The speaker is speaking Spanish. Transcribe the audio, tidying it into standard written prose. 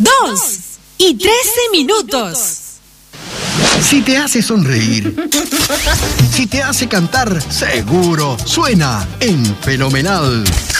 2 y 13 minutos. Si te hace sonreír, si te hace cantar, seguro suena en Fenomenal.